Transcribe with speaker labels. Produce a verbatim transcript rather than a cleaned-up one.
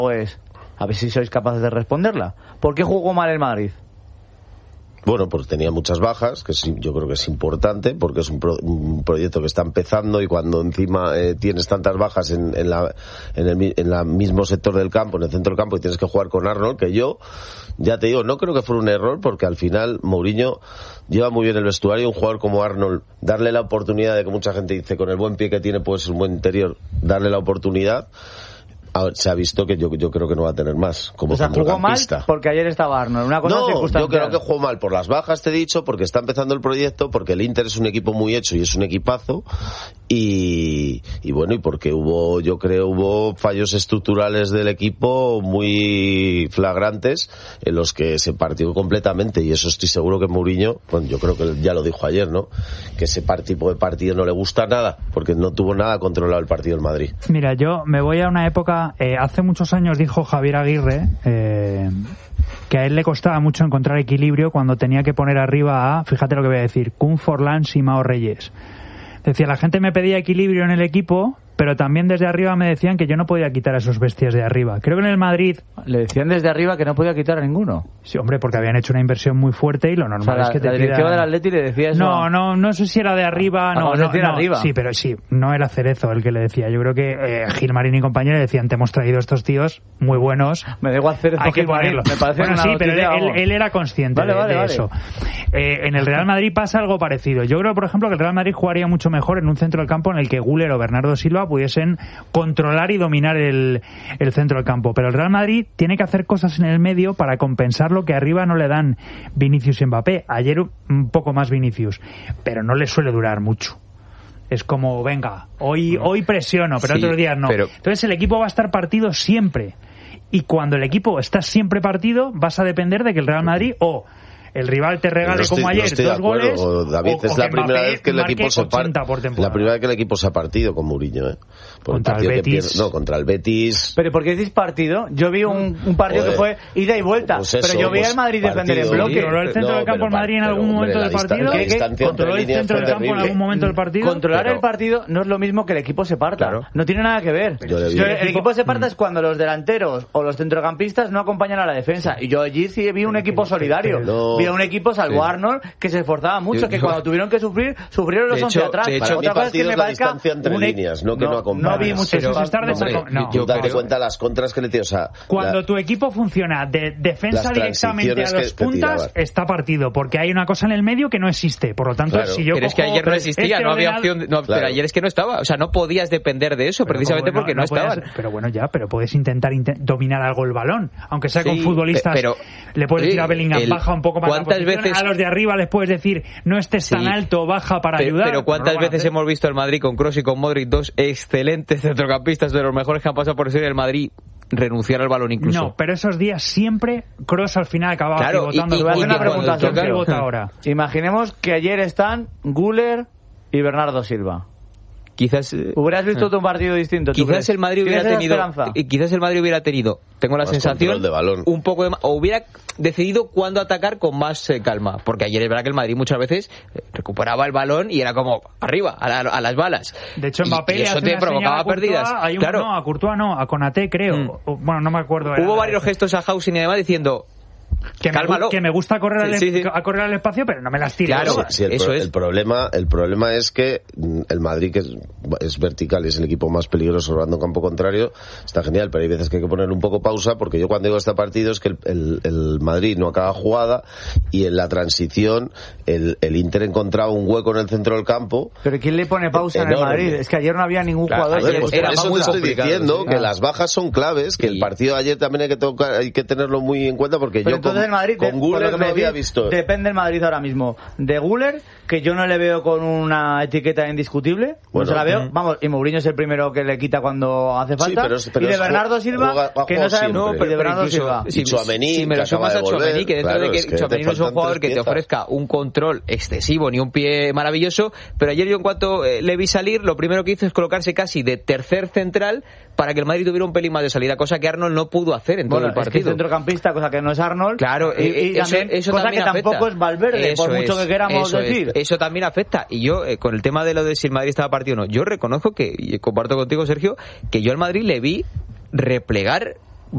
Speaker 1: Pues, a ver si sois capaces de responderla. ¿Por qué jugó mal el Madrid?
Speaker 2: Bueno, pues tenía muchas bajas, que sí, yo creo que es importante, porque es un, pro, un proyecto que está empezando y cuando encima eh, tienes tantas bajas en, en, la, en el en la mismo sector del campo, en el centro del campo, y tienes que jugar con Arnold, que yo, ya te digo, no creo que fuera un error, porque al final Mourinho lleva muy bien el vestuario, un jugador como Arnold, darle la oportunidad de que mucha gente dice, con el buen pie que tiene, pues un buen interior, darle la oportunidad. Se ha visto que yo, yo creo que no va a tener más como
Speaker 1: o sea, jugó mal porque ayer estaba Arnold, una cosa
Speaker 2: no,
Speaker 1: circunstancial.
Speaker 2: Yo creo que jugó mal por las bajas, te he dicho, porque está empezando el proyecto, porque el Inter es un equipo muy hecho y es un equipazo, y, y bueno, y porque hubo, yo creo, hubo fallos estructurales del equipo muy flagrantes en los que se partió completamente, y eso estoy seguro que Mourinho, bueno, yo creo que ya lo dijo ayer, ¿no? Que ese tipo de partido no le gusta nada, porque no tuvo nada controlado el partido del Madrid.
Speaker 3: Mira, yo me voy a una época. Eh, hace muchos años dijo Javier Aguirre eh, que a él le costaba mucho encontrar equilibrio cuando tenía que poner arriba a, fíjate lo que voy a decir, Kun Forlán y Mao Reyes. Decía, la gente me pedía equilibrio en el equipo, pero también desde arriba me decían que yo no podía quitar a esos bestias de arriba. Creo que en el Madrid...
Speaker 1: Le decían desde arriba que no podía quitar a ninguno.
Speaker 3: Sí, hombre, porque habían hecho una inversión muy fuerte y lo normal, o sea, la,
Speaker 1: es que te
Speaker 3: la
Speaker 1: directiva
Speaker 3: pida...
Speaker 1: del Atleti le decía eso.
Speaker 3: No, no, no sé si era de arriba, no, no, no,
Speaker 1: arriba.
Speaker 3: Sí, pero sí, no era Cerezo el que le decía. Yo creo que eh, Gilmarín y compañía le decían, te hemos traído estos tíos muy buenos.
Speaker 1: Me da igual Cerezo,
Speaker 3: hay que ponerlo.
Speaker 1: Me parece
Speaker 3: bueno,
Speaker 1: una
Speaker 3: sí, pero
Speaker 1: noticia,
Speaker 3: él, él, él era consciente
Speaker 1: vale,
Speaker 3: de,
Speaker 1: vale,
Speaker 3: de
Speaker 1: vale.
Speaker 3: eso. Eh, en el Real Madrid pasa algo parecido. Yo creo, por ejemplo, que el Real Madrid jugaría mucho mejor en un centro del campo en el que Güler o Bernardo Silva pudiesen controlar y dominar el, el centro del campo. Pero el Real Madrid tiene que hacer cosas en el medio para compensar lo que arriba no le dan Vinicius y Mbappé. Ayer un poco más Vinicius, pero no le suele durar mucho. Es como, venga, hoy hoy presiono, pero sí, otros días no. Pero... Entonces el equipo va a estar partido siempre. Y cuando el equipo está siempre partido, vas a depender de que el Real Madrid o el rival te regale no estoy, como ayer no dos goles
Speaker 2: David,
Speaker 3: o,
Speaker 2: es
Speaker 3: o
Speaker 2: la
Speaker 3: que
Speaker 2: primera
Speaker 3: Mbappé
Speaker 2: vez que el equipo se parte la primera vez que el equipo se ha partido con Mourinho, ¿eh? Por
Speaker 3: contra el Betis
Speaker 2: pierde, no, contra el Betis.
Speaker 1: Pero ¿por qué decís partido? Yo vi un, un partido Joder. que fue ida y vuelta, pues eso, pero yo vi al Madrid partido, defender en bloque.
Speaker 3: ¿Controló el centro no, del campo el Madrid en algún pero, momento del partido?
Speaker 1: ¿Qué, qué?
Speaker 3: ¿Controló el centro del campo en algún momento del partido?
Speaker 1: Controlar pero, el partido no es lo mismo que el equipo se parta, claro. No tiene nada que ver. Yo yo, el equipo se parta es cuando los delanteros o los centrocampistas no acompañan a la defensa, y yo allí sí vi un equipo solidario, vi a un equipo salvo Arnold que se esforzaba mucho, yo, que yo, cuando tuvieron que sufrir, sufrieron los once atrás.
Speaker 2: De hecho, otra cosa es que me parezca entre un... líneas, no que no, no acompaña.
Speaker 1: No vi mucho
Speaker 3: eso. Estar de
Speaker 2: hombre, no, yo date cuenta las contras que le tiene, o sea,
Speaker 3: cuando
Speaker 2: la,
Speaker 3: tu equipo funciona de defensa directamente a los puntas, está partido, porque hay una cosa en el medio que no existe. Por lo tanto,
Speaker 4: claro.
Speaker 3: si yo
Speaker 4: pero
Speaker 3: cojo,
Speaker 4: es que ayer no existía,
Speaker 3: este
Speaker 4: no había
Speaker 3: ordenado...
Speaker 4: opción, no, claro. Pero ayer es que no estaba, o sea, no podías depender de eso, pero precisamente porque no, no estaban.
Speaker 3: Puedes, pero bueno, ya, pero puedes intentar int dominar algo el balón, aunque sea sí, con futbolistas. Pero le puedes decir a Bellingham, baja un poco más la posición, veces... a los de arriba les puedes decir, no estés tan sí. alto, baja para
Speaker 4: pero,
Speaker 3: ayudar.
Speaker 4: Pero ¿cuántas
Speaker 3: no
Speaker 4: veces hemos visto al Madrid con Kroos y con Modric, dos excelentes centrocampistas de los mejores que han pasado por el del Madrid, renunciar al balón incluso?
Speaker 3: No, pero esos días siempre Kroos al final acababa
Speaker 4: claro,
Speaker 3: pivotando.
Speaker 4: Y, y,
Speaker 1: y, y
Speaker 4: una
Speaker 1: pregunta,
Speaker 4: toca...
Speaker 1: ahora. Imaginemos que ayer están Güler y Bernardo Silva.
Speaker 4: Quizás
Speaker 1: hubieras visto eh, un partido distinto.
Speaker 4: Quizás el Madrid hubiera tenido y quizás el Madrid hubiera tenido, tengo la
Speaker 2: más
Speaker 4: sensación
Speaker 2: de balón.
Speaker 4: un poco de, o hubiera decidido cuándo atacar con más eh, calma, porque ayer es verdad que el Madrid muchas veces recuperaba el balón y era como arriba a, la, a las balas.
Speaker 3: De hecho, Mbappé
Speaker 4: y, y eso te provocaba pérdidas.
Speaker 3: Hay un,
Speaker 4: claro.
Speaker 3: No, a Courtois no, a Konaté creo. Mm. O, bueno, no me acuerdo.
Speaker 4: Hubo varios gestos a Hausen y además diciendo
Speaker 3: que me, que me gusta correr al,
Speaker 4: sí, sí, sí.
Speaker 3: a correr al espacio, pero no me las tires.
Speaker 4: Claro,
Speaker 2: sí, sí, el,
Speaker 4: eso
Speaker 2: pro,
Speaker 4: es.
Speaker 2: el problema el problema es que el Madrid, que es, es vertical y es el equipo más peligroso robando campo contrario, está genial, pero hay veces que hay que poner un poco pausa, porque yo cuando digo este partido es que el, el, el Madrid no acaba jugada y en la transición el, el Inter encontraba un hueco en el centro del campo.
Speaker 1: ¿Pero quién le pone pausa en el Madrid? Es que ayer no había ningún claro, jugador.
Speaker 2: Ayer, pues por eso te estoy diciendo sí. que
Speaker 1: ah.
Speaker 2: las bajas son claves, que sí. el partido de ayer también hay que tocar, hay que tenerlo muy en cuenta, porque
Speaker 1: pero
Speaker 2: yo con,
Speaker 1: el Madrid,
Speaker 2: con Güler no había visto.
Speaker 1: Depende el Madrid ahora mismo de Güler, que yo no le veo con una etiqueta indiscutible, bueno, no se la veo, uh-huh. vamos, y Mourinho es el primero que le quita cuando hace falta, sí, pero es, pero y de Bernardo Silva, juega, que no sabe, no, pero de Bernardo Silva.
Speaker 2: Y Tchouaméni,
Speaker 4: si me lo sumas a Tchouaméni, que dentro
Speaker 2: claro,
Speaker 4: de que,
Speaker 2: es que
Speaker 4: Tchouaméni no es un jugador que te ofrezca un control excesivo ni un pie maravilloso, pero ayer yo en cuanto eh, le vi salir, lo primero que hizo es colocarse casi de tercer central para que el Madrid tuviera un pelín más de salida, cosa que Arnold no pudo hacer en
Speaker 1: bueno,
Speaker 4: todo el partido.
Speaker 1: Es que centrocampista, cosa que no es Arnold.
Speaker 4: Claro,
Speaker 1: y, y
Speaker 4: eso,
Speaker 1: también,
Speaker 4: eso
Speaker 1: cosa
Speaker 4: también
Speaker 1: que
Speaker 4: afecta.
Speaker 1: Tampoco es Valverde,
Speaker 4: eso
Speaker 1: por mucho
Speaker 4: es,
Speaker 1: que queramos
Speaker 4: eso
Speaker 1: decir.
Speaker 4: Es. Eso también afecta. Y yo, eh, con el tema de lo de si el Madrid estaba partido o no, yo reconozco que, y comparto contigo, Sergio, que yo al Madrid le vi replegar